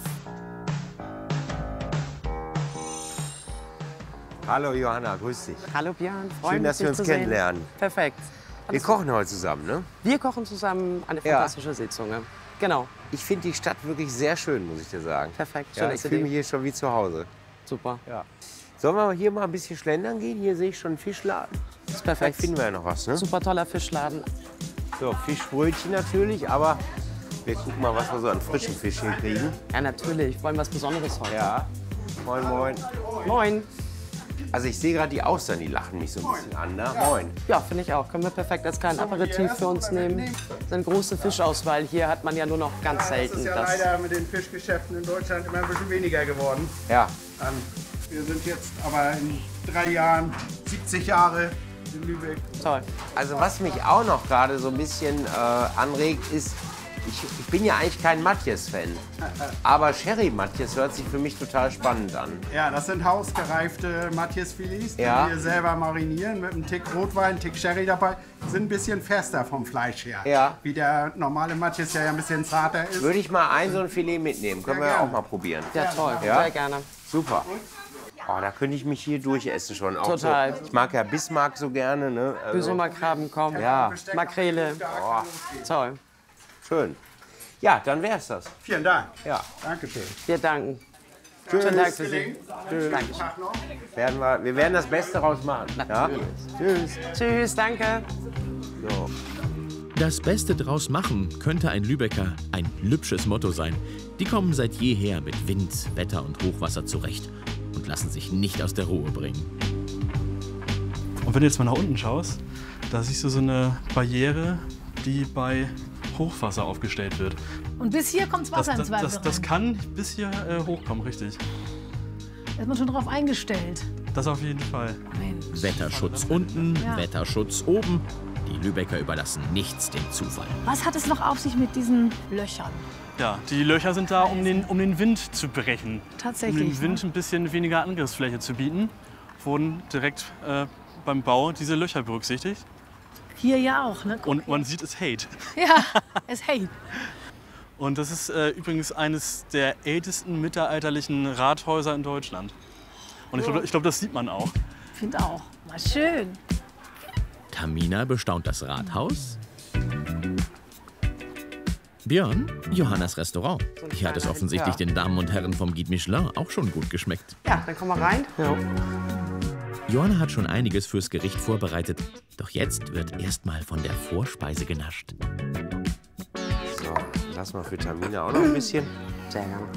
Hallo Johanna, grüß dich. Hallo Björn, freue Schön, mich, dass wir dich uns zu sehen. kennenlernen. Perfekt. Wir Alles kochen heute zusammen, ne? Wir kochen zusammen eine Ja. fantastische Sitzung. ja. Genau. Ich finde die Stadt wirklich sehr schön, muss ich dir sagen. Perfekt, Ja, schön, ich dass du fühle die- mich hier schon wie zu Hause. Super. Ja. Sollen wir hier mal ein bisschen schlendern gehen? Hier sehe ich schon einen Fischladen. Das ist perfekt. Vielleicht finden wir ja noch was, ne? Super toller Fischladen. So, Fischbrötchen natürlich, aber wir gucken mal, was wir so an frischen Fisch hier kriegen. Ja, natürlich. Wollen was Besonderes heute. Ja. Moin, moin. Moin. Also ich sehe gerade die Austern, die lachen mich so ein bisschen an. Ne? Moin. Ja, finde ich auch. Können wir perfekt als kleinen Aperitif für uns nehmen. Das ist eine große Fischauswahl. Hier hat man ja nur noch ganz selten das. ist ja das. leider mit den Fischgeschäften in Deutschland immer ein bisschen weniger geworden. Ja. Ähm, wir sind jetzt aber in drei Jahren siebzig Jahre in Lübeck. Toll. Also was mich auch noch gerade so ein bisschen äh, anregt, ist, ich, ich bin ja eigentlich kein Matjes-Fan. Aber Sherry-Matjes hört sich für mich total spannend an. Ja, das sind hausgereifte Matjes-Filets, die Ja. wir selber marinieren mit einem Tick Rotwein, einen Tick Sherry dabei. Sind ein bisschen fester vom Fleisch her. Ja. Wie der normale Matjes, der ja ein bisschen zarter ist. Würde ich mal ein so ein Filet mitnehmen. Können wir ja auch mal probieren. Ja, toll. Ja? Sehr gerne. Super. Oh, da könnte ich mich hier durchessen schon. Auch Total. So, ich mag ja Bismarck so gerne. Ne? Also, Büsumerkrabben kommen. Ja. Makrele. Oh, Toll. schön. Ja, dann wär's das. Vielen Dank. Ja. Dankeschön. Wir danken. Tschüss. Schönen Tag für Sie. Tschüss. Dankeschön. Werden wir, wir werden das Beste draus machen. Natürlich. Ja? Tschüss. Tschüss, danke. So. Das Beste draus machen könnte ein Lübecker ein lübsches Motto sein. Die kommen seit jeher mit Wind, Wetter und Hochwasser zurecht und lassen sich nicht aus der Ruhe bringen. Und wenn du jetzt mal nach unten schaust, da siehst du so eine Barriere, die bei Hochwasser aufgestellt wird. Und bis hier kommt das Wasser das, im Zweifel das, das rein. kann bis hier äh, hochkommen, richtig. Da ist man schon drauf eingestellt. Das auf jeden Fall. Wetterschutz unten, Ja. Wetterschutz oben. Die Lübecker überlassen nichts dem Zufall. Was hat es noch auf sich mit diesen Löchern? Ja, die Löcher sind da, um den, um den Wind zu brechen. Tatsächlich, Um dem Wind ein bisschen weniger Angriffsfläche zu bieten, wurden direkt äh, beim Bau diese Löcher berücksichtigt. Hier ja auch, ne? Guck. Und man sieht, es hält. Ja, es hält. Und das ist äh, übrigens eines der ältesten mittelalterlichen Rathäuser in Deutschland. Und ich glaube, ich glaub, das sieht man auch. Ich finde auch. Mal schön. Tamina bestaunt das Rathaus. Björn, Johannas Restaurant. Hier hat es offensichtlich ja. den Damen und Herren vom Guide Michelin auch schon gut geschmeckt. Ja, dann kommen wir rein. Ja. Johanna hat schon einiges fürs Gericht vorbereitet. Doch jetzt wird erstmal von der Vorspeise genascht. So, lass mal für Tamina auch noch ein bisschen. Sehr gerne.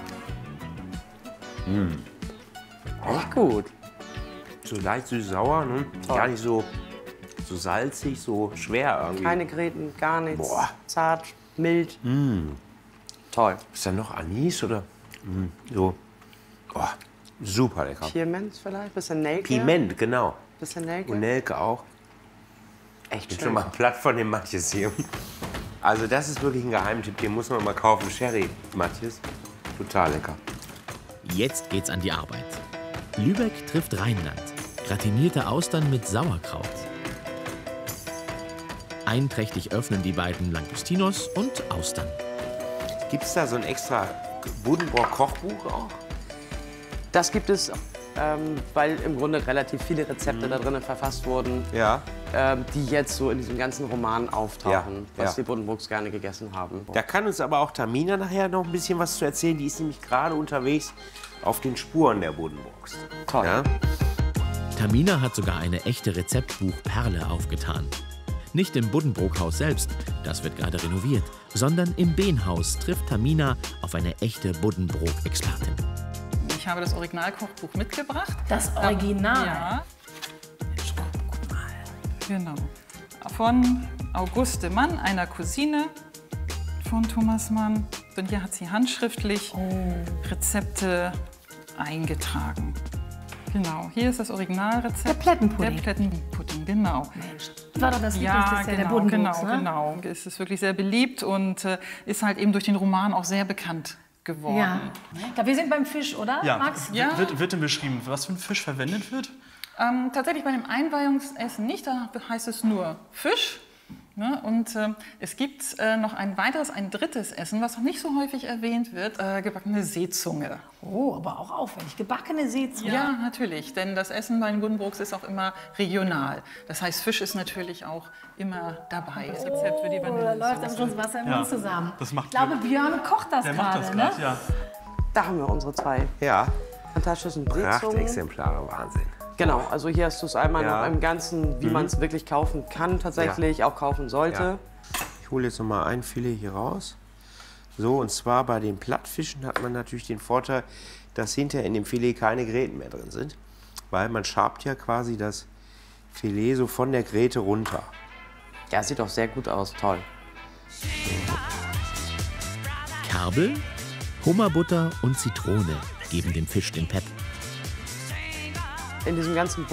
Mm. Echt gut. So leicht süß-sauer, ne? Gar nicht so, so salzig, so schwer irgendwie. Keine Gräten, gar nichts. Boah. Zart, mild. Mm. Toll. Ist da noch Anis oder? Mm. So. Oh, super lecker. Piment vielleicht, bisschen Nelke. Piment, genau. Bisschen Nelke. Und Nelke auch. Echt Ich bin schön. schon mal platt von dem Matjes hier. Also das ist wirklich ein Geheimtipp, den muss man mal kaufen. Sherry Matjes. Total lecker. Jetzt geht's an die Arbeit. Lübeck trifft Rheinland. Gratinierte Austern mit Sauerkraut. Einträchtig öffnen die beiden Langostinos und Austern. Gibt es da so ein extra Buddenbrock-Kochbuch auch? Das gibt es, ähm, weil im Grunde relativ viele Rezepte Mhm. da drin verfasst wurden, Ja. ähm, die jetzt so in diesem ganzen Roman auftauchen, Ja, was ja. die Buddenbrooks gerne gegessen haben. Da kann uns aber auch Tamina nachher noch ein bisschen was zu erzählen. Die ist nämlich gerade unterwegs auf den Spuren der Buddenbrooks. Toll. Ja? Tamina hat sogar eine echte Rezeptbuch-Perle aufgetan. Nicht im Buddenbrookhaus selbst, das wird gerade renoviert, sondern im Behnhaus trifft Tamina auf eine echte Buddenbrook-Expertin. Ich habe das Originalkochbuch mitgebracht. Das Original? Ja. Guck mal. Genau. Von Auguste Mann, einer Cousine von Thomas Mann. Und hier hat sie handschriftlich Rezepte eingetragen. Genau, hier ist das Originalrezept. Der Plettenpudding. Der Plettenpudding, genau. Mensch, das war doch das Ja, Lieblingsdessert genau, der Buddenbrooks, genau, ne? genau. Es ist wirklich sehr beliebt und äh, ist halt eben durch den Roman auch sehr bekannt geworden. Ja. Da, wir sind beim Fisch, oder, Ja, Max? wird, wird, wird denn beschrieben, was für ein Fisch verwendet wird? Ähm, tatsächlich bei dem Einweihungsessen nicht, da heißt es nur Fisch. Ne? Und äh, es gibt äh, noch ein weiteres, ein drittes Essen, was noch nicht so häufig erwähnt wird, äh, gebackene Seezunge. Oh, aber auch aufwendig. Gebackene Seezunge. Ja, natürlich, denn das Essen bei den Buddenbrooks ist auch immer regional. Das heißt, Fisch ist natürlich auch immer dabei. Das Rezept für die Oh, da Vanille. läuft dann schon das Wasser im Ja, Mund zusammen. das macht ich glaube, Björn kocht das Der macht gerade, das ne? gerade, ja. Da haben wir unsere zwei Ja. fantastischen Seezungen. Prachtexemplare, Wahnsinn. Genau, also hier hast du es einmal Ja. noch im Ganzen, wie Mhm. man es wirklich kaufen kann, tatsächlich auch kaufen sollte. Ja. Ich hole jetzt noch mal ein Filet hier raus. So, und zwar bei den Plattfischen hat man natürlich den Vorteil, dass hinterher in dem Filet keine Gräten mehr drin sind. Weil man schabt ja quasi das Filet so von der Gräte runter. Ja, sieht auch sehr gut aus, toll. Kerbel, Hummerbutter und Zitrone geben dem Fisch den Pep. In diesem ganzen